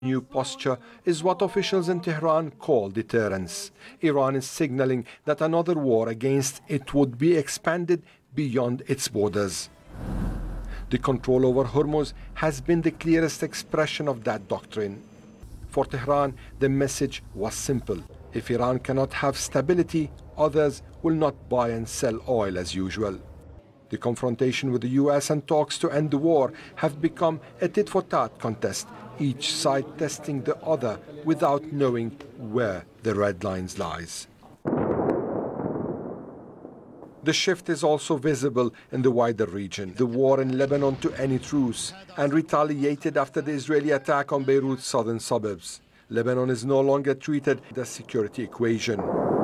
New posture is what officials in Tehran call deterrence. Iran is signaling that another war against it would be expanded beyond its borders. The control over Hormuz has been the clearest expression of that doctrine. For Tehran, the message was simple. If Iran cannot have stability, others will not buy and sell oil as usual. The confrontation with the US and talks to end the war have become a tit-for-tat contest, each side testing the other without knowing where the red lines lies. The shift is also visible in the wider region. The war in Lebanon to any truce and retaliated after the Israeli attack on Beirut's southern suburbs. Lebanon is no longer treated as a security equation.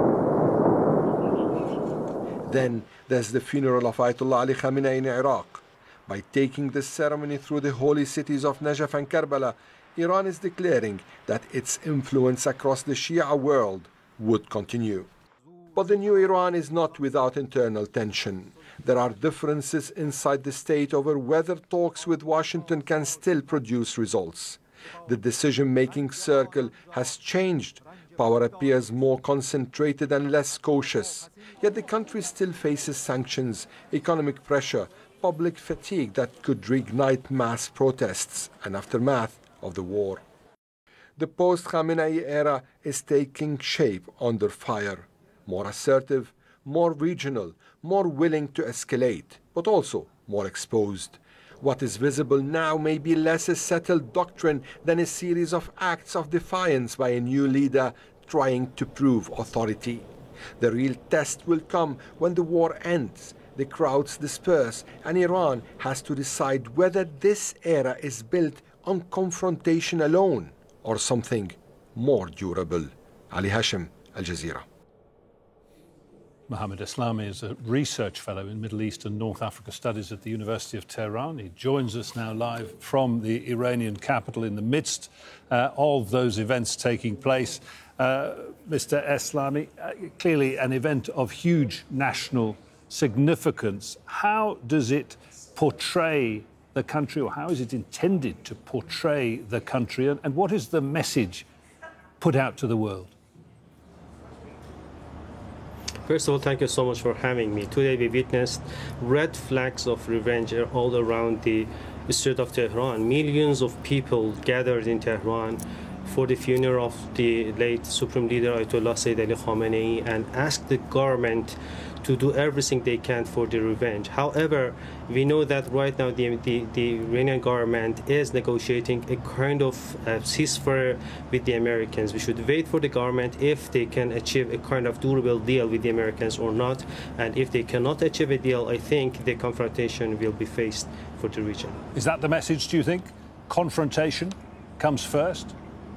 Then there's the funeral of Ayatollah Ali Khamenei in Iraq. By taking this ceremony through the holy cities of Najaf and Karbala, Iran is declaring that its influence across the Shia world would continue. But the new Iran is not without internal tension. There are differences inside the state over whether talks with Washington can still produce results. The decision-making circle has changed. Power appears more concentrated and less cautious. Yet the country still faces sanctions, economic pressure, public fatigue that could reignite mass protests and aftermath of the war. The post-Khamenei era is taking shape under fire. More assertive, more regional, more willing to escalate, but also more exposed. What is visible now may be less a settled doctrine than a series of acts of defiance by a new leader trying to prove authority. The real test will come when the war ends, the crowds disperse, and Iran has to decide whether this era is built on confrontation alone or something more durable. Ali Hashim, Al Jazeera. Mohammed Eslami is a research fellow in Middle East and North Africa Studies at the University of Tehran. He joins us now live from the Iranian capital in the midst of those events taking place. Mr. Eslami, clearly an event of huge national significance. How does it portray the country, or how is it intended to portray the country, and what is the message put out to the world? First of all, thank you so much for having me. Today we witnessed red flags of revenge all around the street of Tehran. Millions of people gathered in Tehran for the funeral of the late Supreme Leader Ayatollah Sayyid Ali Khamenei and asked the government to do everything they can for the revenge. However, we know that right now the Iranian government is negotiating a kind of ceasefire with the Americans. We should wait for the government if they can achieve a kind of durable deal with the Americans or not. And if they cannot achieve a deal, I think the confrontation will be faced for the region. Is that the message, do you think? Confrontation comes first?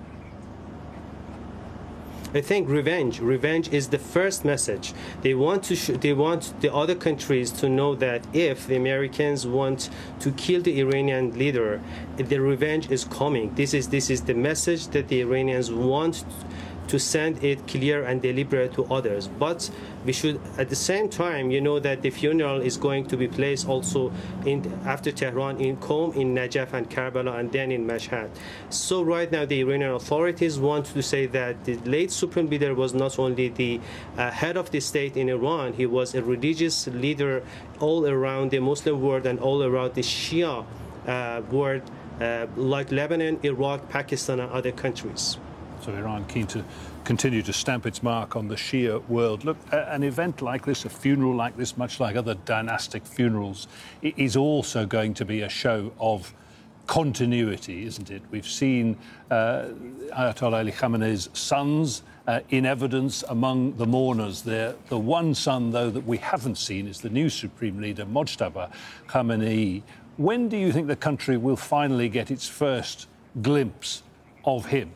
I think revenge is the first message. They want the other countries to know that if the Americans want to kill the Iranian leader, the revenge is coming. This is the message that the Iranians want to send it clear and deliberate to others. But we should, at the same time, that the funeral is going to be placed also after Tehran in Qom, in Najaf and Karbala, and then in Mashhad. So right now the Iranian authorities want to say that the late Supreme Leader was not only the head of the state in Iran, he was a religious leader all around the Muslim world and all around the Shia world, like Lebanon, Iraq, Pakistan, and other countries. So Iran keen to continue to stamp its mark on the Shia world. Look, an event like this, a funeral like this, much like other dynastic funerals, is also going to be a show of continuity, isn't it? We've seen Ayatollah Ali Khamenei's sons in evidence among the mourners there. The one son, though, that we haven't seen is the new Supreme Leader, Mojtaba Khamenei. When do you think the country will finally get its first glimpse of him?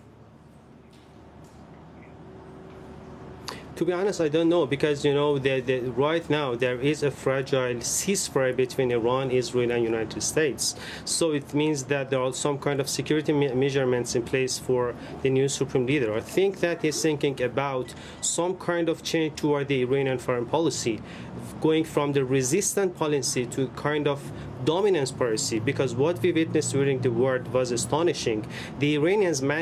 To be honest, I don't know, because right now there is a fragile ceasefire between Iran, Israel, and United States. So it means that there are some kind of security measurements in place for the new Supreme Leader. I think that he's thinking about some kind of change toward the Iranian foreign policy, going from the resistant policy to kind of dominance policy, because what we witnessed during the war was astonishing. The Iranians managed